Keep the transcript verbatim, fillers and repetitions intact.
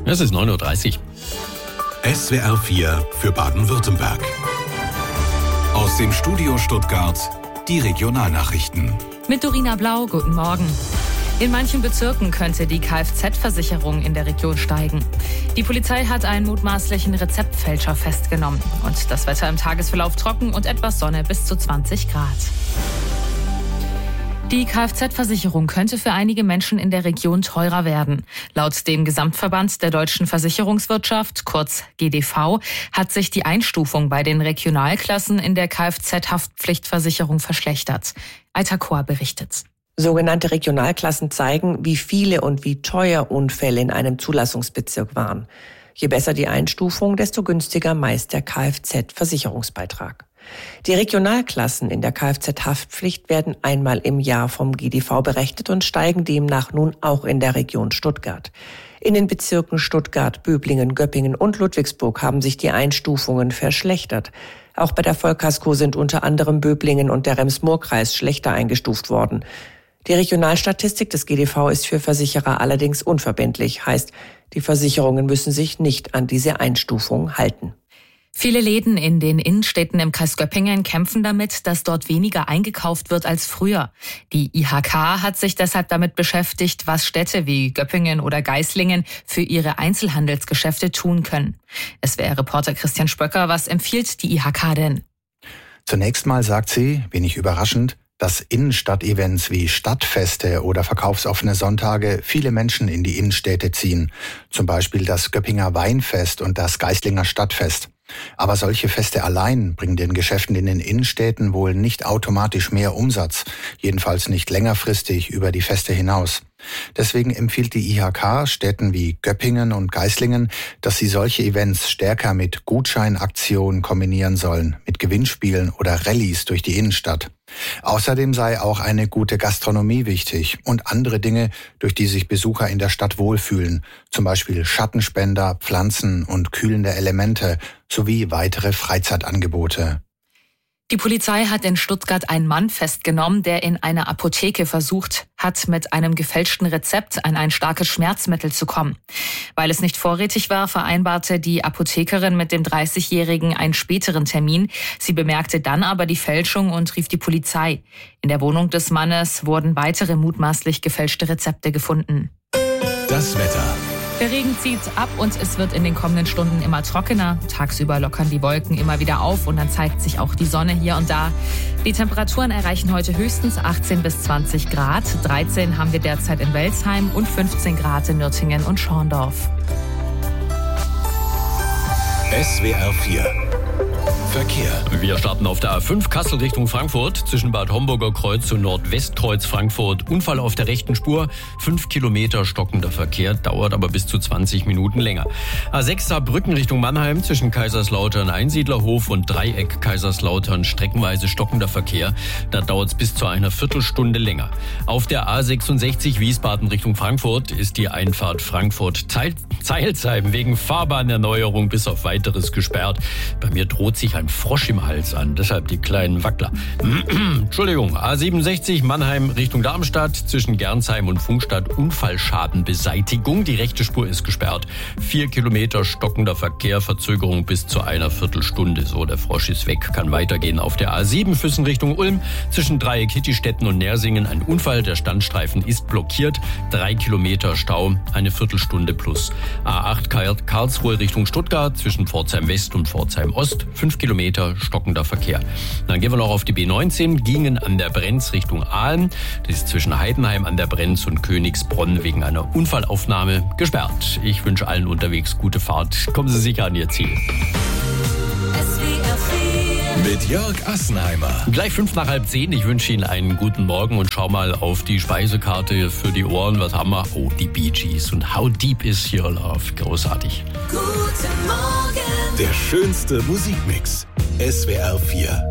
Es ist neun Uhr dreißig. S W R vier für Baden-Württemberg. Aus dem Studio Stuttgart die Regionalnachrichten. Mit Dorina Blau, guten Morgen. In manchen Bezirken könnte die Kfz-Versicherung in der Region steigen. Die Polizei hat einen mutmaßlichen Rezeptfälscher festgenommen. Und das Wetter im Tagesverlauf trocken und etwas Sonne bis zu zwanzig Grad. Die Kfz-Versicherung könnte für einige Menschen in der Region teurer werden. Laut dem Gesamtverband der deutschen Versicherungswirtschaft, kurz G D V, hat sich die Einstufung bei den Regionalklassen in der Kfz-Haftpflichtversicherung verschlechtert. Aitakor berichtet. Sogenannte Regionalklassen zeigen, wie viele und wie teuer Unfälle in einem Zulassungsbezirk waren. Je besser die Einstufung, desto günstiger meist der Kfz-Versicherungsbeitrag. Die Regionalklassen in der Kfz-Haftpflicht werden einmal im Jahr vom G D V berechnet und steigen demnach nun auch in der Region Stuttgart. In den Bezirken Stuttgart, Böblingen, Göppingen und Ludwigsburg haben sich die Einstufungen verschlechtert. Auch bei der Vollkasko sind unter anderem Böblingen und der Rems-Murr-Kreis schlechter eingestuft worden. Die Regionalstatistik des G D V ist für Versicherer allerdings unverbindlich, heißt, die Versicherungen müssen sich nicht an diese Einstufung halten. Viele Läden in den Innenstädten im Kreis Göppingen kämpfen damit, dass dort weniger eingekauft wird als früher. Die I H K hat sich deshalb damit beschäftigt, was Städte wie Göppingen oder Geislingen für ihre Einzelhandelsgeschäfte tun können. S W R-Reporter Christian Spöcker, was empfiehlt die I H K denn? Zunächst mal sagt sie, wenig überraschend, dass Innenstadt-Events wie Stadtfeste oder verkaufsoffene Sonntage viele Menschen in die Innenstädte ziehen. Zum Beispiel das Göppinger Weinfest und das Geislinger Stadtfest. Aber solche Feste allein bringen den Geschäften in den Innenstädten wohl nicht automatisch mehr Umsatz, jedenfalls nicht längerfristig über die Feste hinaus. Deswegen empfiehlt die I H K Städten wie Göppingen und Geislingen, dass sie solche Events stärker mit Gutscheinaktionen kombinieren sollen, mit Gewinnspielen oder Rallyes durch die Innenstadt. Außerdem sei auch eine gute Gastronomie wichtig und andere Dinge, durch die sich Besucher in der Stadt wohlfühlen, zum Beispiel Schattenspender, Pflanzen und kühlende Elemente sowie weitere Freizeitangebote. Die Polizei hat in Stuttgart einen Mann festgenommen, der in einer Apotheke versucht hat, mit einem gefälschten Rezept an ein starkes Schmerzmittel zu kommen. Weil es nicht vorrätig war, vereinbarte die Apothekerin mit dem dreißigjährigen einen späteren Termin. Sie bemerkte dann aber die Fälschung und rief die Polizei. In der Wohnung des Mannes wurden weitere mutmaßlich gefälschte Rezepte gefunden. Das Wetter. Der Regen zieht ab und es wird in den kommenden Stunden immer trockener. Tagsüber lockern die Wolken immer wieder auf und dann zeigt sich auch die Sonne hier und da. Die Temperaturen erreichen heute höchstens achtzehn bis zwanzig Grad. dreizehn haben wir derzeit in Welsheim und fünfzehn Grad in Nürtingen und Schorndorf. S W R vier Verkehr. Wir starten auf der A fünf Kassel Richtung Frankfurt zwischen Bad Homburger Kreuz und Nordwestkreuz Frankfurt. Unfall auf der rechten Spur. Fünf Kilometer stockender Verkehr, dauert aber bis zu zwanzig Minuten länger. A sechs Saarbrücken Richtung Mannheim zwischen Kaiserslautern Einsiedlerhof und Dreieck Kaiserslautern streckenweise stockender Verkehr. Da dauert es bis zu einer Viertelstunde länger. Auf der A sechsundsechzig Wiesbaden Richtung Frankfurt ist die Einfahrt Frankfurt-Zeilsheim wegen Fahrbahnerneuerung bis auf weiteres gesperrt. Bei mir droht sich ein Frosch im Hals an, deshalb die kleinen Wackler. Entschuldigung, A siebenundsechzig Mannheim Richtung Darmstadt zwischen Gernsheim und Funkstadt Unfallschadenbeseitigung. Die rechte Spur ist gesperrt. Vier Kilometer stockender Verkehr, Verzögerung bis zu einer Viertelstunde. So, der Frosch ist weg, kann weitergehen. Auf der A sieben Füssen Richtung Ulm zwischen Dreieck Hittistetten und Nersingen ein Unfall. Der Standstreifen ist blockiert. Drei Kilometer Stau, eine Viertelstunde plus. A acht Karlsruhe Richtung Stuttgart zwischen Pforzheim West und Pforzheim Ost. Fünf Kilometer stockender Verkehr. Dann gehen wir noch auf die B neunzehn, Gingen an der Brenz Richtung Aalen. Das ist zwischen Heidenheim an der Brenz und Königsbronn wegen einer Unfallaufnahme gesperrt. Ich wünsche allen unterwegs gute Fahrt. Kommen Sie sicher an Ihr Ziel. Mit Jörg Assenheimer. Gleich fünf nach halb zehn. Ich wünsche Ihnen einen guten Morgen und schau mal auf die Speisekarte für die Ohren. Was haben wir? Oh, die Bee Gees und How Deep Is Your Love. Großartig. Guten Morgen. Der schönste Musikmix. S W R vier.